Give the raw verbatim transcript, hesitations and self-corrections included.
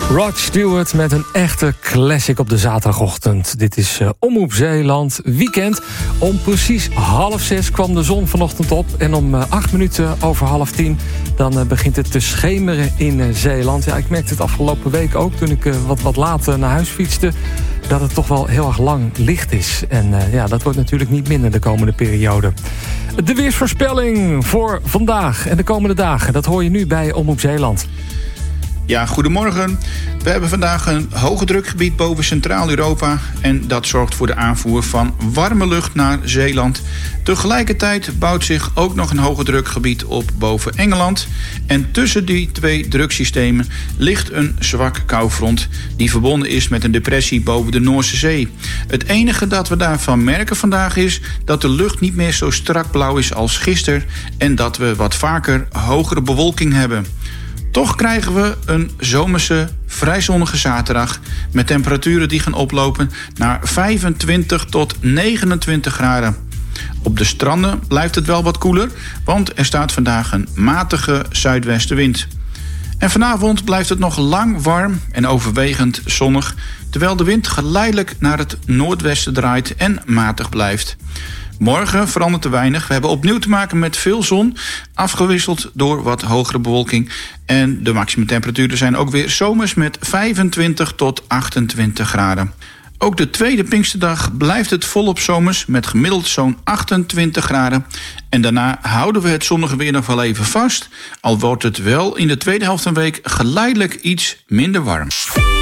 Rod Stewart met een echte classic op de zaterdagochtend. Dit is uh, Omroep Zeeland Weekend. Om precies half zes kwam de zon vanochtend op. En om uh, acht minuten over half tien... dan uh, begint het te schemeren in uh, Zeeland. Ja, ik merkte het afgelopen week ook toen ik uh, wat, wat later naar huis fietste... dat het toch wel heel erg lang licht is. En uh, ja, dat wordt natuurlijk niet minder de komende periode. De weersvoorspelling voor vandaag en de komende dagen... dat hoor je nu bij Omroep Zeeland. Ja, goedemorgen. We hebben vandaag een hoge drukgebied boven Centraal-Europa... en dat zorgt voor de aanvoer van warme lucht naar Zeeland. Tegelijkertijd bouwt zich ook nog een hoge drukgebied op boven Engeland. En tussen die twee druksystemen ligt een zwak koufront... die verbonden is met een depressie boven de Noorse Zee. Het enige dat we daarvan merken vandaag is... dat de lucht niet meer zo strak blauw is als gisteren... en dat we wat vaker hogere bewolking hebben... Toch krijgen we een zomerse, vrij zonnige zaterdag... met temperaturen die gaan oplopen naar vijfentwintig tot negenentwintig graden. Op de stranden blijft het wel wat koeler... want er staat vandaag een matige zuidwestenwind. En vanavond blijft het nog lang warm en overwegend zonnig... terwijl de wind geleidelijk naar het noordwesten draait en matig blijft. Morgen verandert er weinig. We hebben opnieuw te maken met veel zon, afgewisseld door wat hogere bewolking. En de maximumtemperaturen zijn ook weer zomers met vijfentwintig tot achtentwintig graden. Ook de tweede Pinksterdag blijft het volop zomers met gemiddeld zo'n achtentwintig graden. En daarna houden we het zonnige weer nog wel even vast. Al wordt het wel in de tweede helft van de week geleidelijk iets minder warm.